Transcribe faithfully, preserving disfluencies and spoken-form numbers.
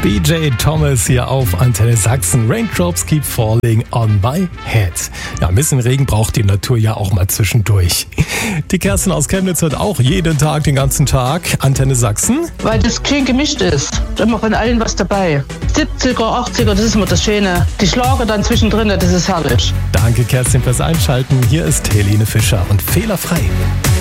D J Thomas hier auf Antenne Sachsen. Raindrops keep falling on my head. Ja, ein bisschen Regen braucht die Natur ja auch mal zwischendurch. Die Kerstin aus Chemnitz hört auch jeden Tag, den ganzen Tag Antenne Sachsen. Weil das schön gemischt ist. Immer von allen was dabei. siebziger, achtziger, das ist immer das Schöne. Die Schlager dann zwischendrin, das ist herrlich. Danke Kerstin fürs Einschalten. Hier ist Helene Fischer und Fehlerfrei.